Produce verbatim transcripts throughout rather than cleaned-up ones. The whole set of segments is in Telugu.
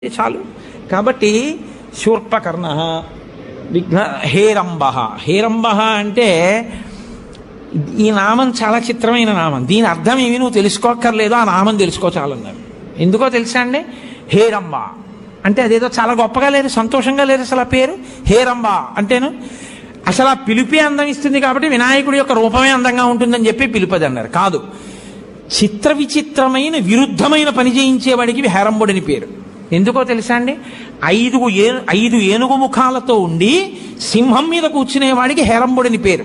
చాలు. కాబట్టి శూర్పకర్ణ విఘ్న హేరంబ. హేరంబ అంటే ఈ నామం చాలా చిత్రమైన నామం. దీని అర్థం ఏమి నువ్వు తెలుసుకోక్కర్లేదు, ఆ నామం తెలుసుకో చాలన్నారు. ఎందుకో తెలుసా అండి? హేరంబ అంటే అదేదో చాలా గొప్పగా లేదు, సంతోషంగా లేదు అసలు ఆ పేరు. హేరంబ అంటేను అసలు ఆ పిలిపే అందం ఇస్తుంది కాబట్టి వినాయకుడి యొక్క రూపమే అందంగా ఉంటుందని చెప్పి పిలుపది అన్నారు. కాదు, చిత్ర విచిత్రమైన విరుద్ధమైన పని చేయించేవాడికి హేరంబుడని పేరు. ఎందుకో తెలుసా అండి? ఐదు ఏ ఐదు ఏనుగు ముఖాలతో ఉండి సింహం మీద కూర్చునేవాడికి హేరంబుడని పేరు.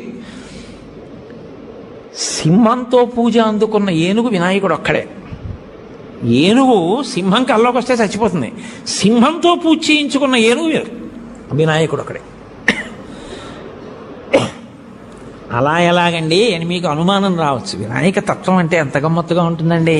సింహంతో పూజ అందుకున్న ఏనుగు వినాయకుడు ఒక్కడే. ఏనుగు సింహం కల్లోకి వస్తే చచ్చిపోతుంది. సింహంతో పూజ చేయించుకున్న ఏనుగు వినాయకుడు ఒక్కడే. అలా ఎలాగండి అని మీకు అనుమానం రావచ్చు. వినాయక తత్వం అంటే ఎంత గమ్మత్తుగా ఉంటుందండి.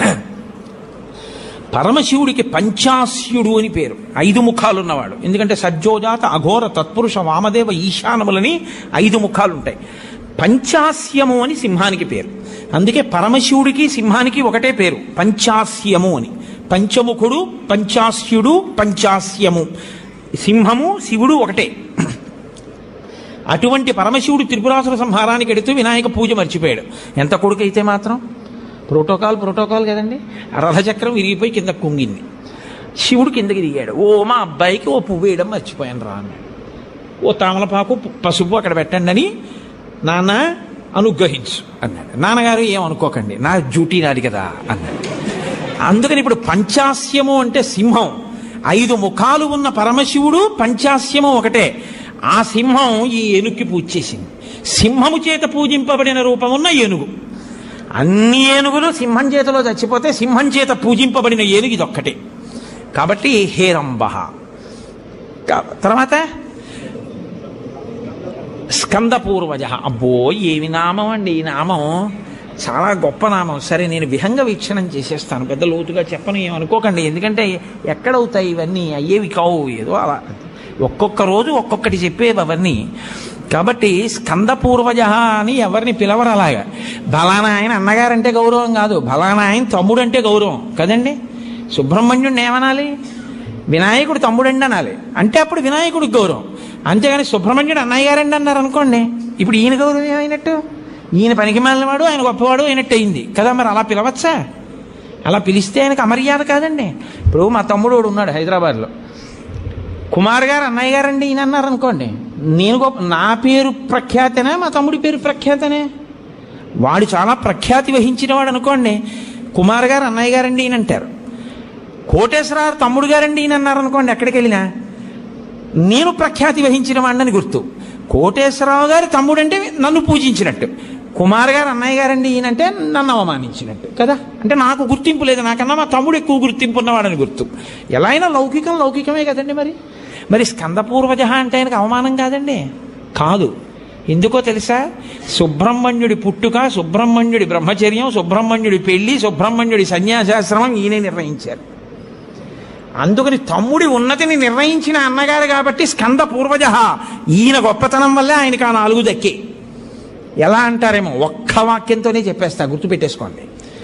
పరమశివుడికి పంచాస్యుడు అని పేరు, ఐదు ముఖాలు ఉన్నవాడు. ఎందుకంటే సజ్జోజాత అఘోర తత్పురుష వామదేవ ఈశానములని ఐదు ముఖాలు ఉంటాయి. పంచాస్యము అని సింహానికి పేరు. అందుకే పరమశివుడికి సింహానికి ఒకటే పేరు, పంచాస్యము అని. పంచముఖుడు, పంచాస్యుడు, పంచాస్యము. సింహము శివుడు ఒకటే. అటువంటి పరమశివుడు త్రిపురాసుర సంహారానికి ఎడుతూ వినాయక పూజ మర్చిపోయాడు. ఎంత కొడుకైతే మాత్రం ప్రోటోకాల్ ప్రోటోకాల్ కదండి. రథచక్రం విరిగిపోయి కింద కుంగింది. శివుడు కిందకి దిగాడు. ఓ మా అబ్బాయికి ఓ పువ్వు వేయడం మర్చిపోయాను రా అన్నాడు. ఓ తామలపాకు పసుపు అక్కడ పెట్టండి అని, నాన్న అనుగ్రహించు అన్నాడు. నాన్నగారు ఏమనుకోకండి, నా డ్యూటీ నాది కదా అన్నాడు. అందుకని ఇప్పుడు పంచాస్యము అంటే సింహం, ఐదు ముఖాలు ఉన్న పరమశివుడు పంచాస్యము ఒకటే. ఆ సింహం ఈ ఏనుగుకి పూజ చేసింది. సింహము చేత పూజింపబడిన రూపం ఉన్న ఏనుగు. అన్ని ఏనుగులు సింహం చేతిలో చచ్చిపోతే సింహం చేత పూజింపబడిన ఏనుగు ఇది ఒక్కటే. కాబట్టి హేరంబ. తర్వాత స్కందపూర్వజ. అబ్బో ఏమి నామం అండి ఈ నామం, చాలా గొప్ప నామం. సరే నేను విహంగ వీక్షణం చేసేస్తాను, పెద్ద లోతుగా చెప్పను, ఏమనుకోకండి. ఎందుకంటే ఎక్కడవుతాయి ఇవన్నీ, అయ్యేవి కావు, ఏదో అలా ఒక్కొక్క రోజు ఒక్కొక్కటి చెప్పేవి అవన్నీ. కాబట్టి స్కందపూర్వజ అని ఎవరిని పిలవరు అలాగా. బలానా ఆయన అన్నగారంటే గౌరవం కాదు, బలానా ఆయన తమ్ముడు అంటే గౌరవం కదండి. సుబ్రహ్మణ్యుడిని ఏమనాలి? వినాయకుడు తమ్ముడండి అనాలి. అంటే అప్పుడు వినాయకుడికి గౌరవం. అంతేగాని సుబ్రహ్మణ్యుడు అన్నయ్య గారండి అన్నారు అనుకోండి, ఇప్పుడు ఈయన గౌరవం ఏమైనట్టు? ఈయన పనికి మాలినవాడు, ఆయన గొప్పవాడు అయినట్టు అయింది కదా. మరి అలా పిలవచ్చా? అలా పిలిస్తే ఆయనకు అమర్యాద కాదండి. ఇప్పుడు మా తమ్ముడు ఉన్నాడు హైదరాబాద్లో, కుమార్ గారు అన్నయ్య గారండి ఈయన అన్నారు అనుకోండి, నేను గొప్ప, నా పేరు ప్రఖ్యాతనే, మా తమ్ముడి పేరు ప్రఖ్యాతనే. వాడు చాలా ప్రఖ్యాతి వహించిన వాడు అనుకోండి, కుమార్ గారు అన్నయ్య గారండి ఈయన అంటారు. కోటేశ్వరరావు తమ్ముడు గారండి ఈయన అన్నారు అనుకోండి, ఎక్కడికి వెళ్ళినా నేను ప్రఖ్యాతి వహించిన వాడిని గుర్తు. కోటేశ్వరరావు గారు తమ్ముడు అంటే నన్ను పూజించినట్టు, కుమార్ గారు అన్నయ్య గారండి ఈయనంటే నన్ను అవమానించినట్టు కదా. అంటే నాకు గుర్తింపు లేదు, నాకన్నా మా తమ్ముడు ఎక్కువ గుర్తింపు ఉన్నవాడని గుర్తు. ఎలా అయినా లౌకికం లౌకికమే కదండి. మరి మరి స్కందపూర్వజ అంటే ఆయనకు అవమానం కాదండి? కాదు. ఎందుకో తెలుసా? సుబ్రహ్మణ్యుడి పుట్టుక, సుబ్రహ్మణ్యుడి బ్రహ్మచర్యం, సుబ్రహ్మణ్యుడి పెళ్లి, సుబ్రహ్మణ్యుడి సన్యాసాశ్రమం ఈయనే నిర్ణయించారు. అందుకని తమ్ముడి ఉన్నతిని నిర్ణయించిన అన్నగారు కాబట్టి స్కంద పూర్వజ. ఈయన గొప్పతనం వల్లే ఆయనకు ఆ నాలుగు దక్కే. ఎలా అంటారేమో, ఒక్క వాక్యంతోనే చెప్పేస్తా, గుర్తుపెట్టేసుకోండి.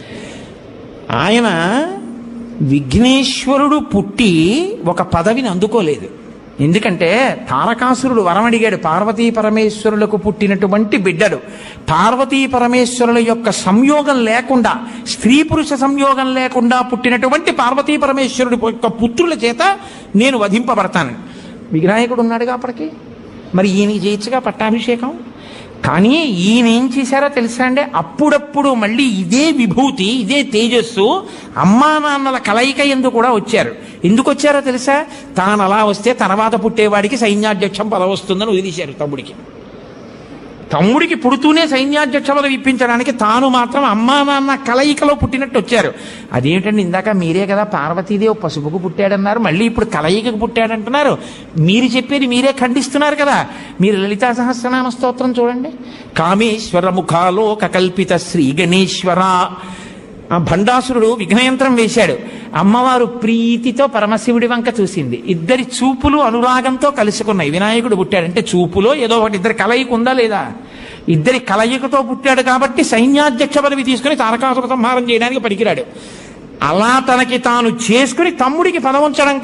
ఆయన విఘ్నేశ్వరుడు పుట్టి ఒక పదవిని అందుకోలేదు. ఎందుకంటే తారకాసురుడు వరం అడిగాడు, పార్వతీ పరమేశ్వరులకు పుట్టినటువంటి బిడ్డడు. పార్వతీ పరమేశ్వరుల యొక్క సంయోగం లేకుండా, స్త్రీ పురుష సంయోగం లేకుండా పుట్టినటువంటి పార్వతీ పరమేశ్వరుడి యొక్క పుత్రుల చేత నేను వధింపబడతాను. వినాయకుడు ఉన్నాడుగా అప్పటికి, మరి ఈయనకి చేయొచ్చుగా పట్టాభిషేకం. కానీ ఈయన ఏం చేశారో తెలుసా అండి? అప్పుడప్పుడు మళ్ళీ ఇదే విభూతి, ఇదే తేజస్సు అమ్మా నాన్నల కలయిక ఎందు కూడా వచ్చారు. ఎందుకు వచ్చారో తెలుసా? తాను అలా వస్తే తర్వాత పుట్టేవాడికి సైన్యాధ్యక్షం పదవి వస్తుందని వదిలేశారు తమ్ముడికి. తమ్ముడికి పుడుతూనే సైన్యాధ్యక్ష పదవి ఇప్పించడానికి తాను మాత్రం అమ్మా నాన్న కలయికలో పుట్టినట్టు వచ్చారు. అదేంటండి, ఇందాక మీరే కదా పార్వతీదేవి పసుపుకు పుట్టాడన్నారు, మళ్ళీ ఇప్పుడు కలయికకు పుట్టాడంటున్నారు. మీరు చెప్పేది మీరే ఖండిస్తున్నారు కదా. మీరు లలితా సహస్రనామ స్తోత్రం చూడండి. కామేశ్వర ముఖాలోక కల్పిత శ్రీ గణేశ్వర. ఆ భండాసురుడు విఘ్నయంత్రం వేశాడు. అమ్మవారు ప్రీతితో పరమశివుడి వంక చూసింది. ఇద్దరి చూపులు అనురాగంతో కలుసుకున్నాయి. వినాయకుడు పుట్టాడంటే చూపులో ఏదో ఒకటి ఇద్దరి కలయిక ఉందా లేదా? ఇద్దరి కలయికతో పుట్టాడు కాబట్టి సైన్యాధ్యక్ష పదవి తీసుకుని తారకాసుర సంహారం చేయడానికి పనికిరాడు. అలా తనకి తాను చేసుకుని తమ్ముడికి పదవంచడం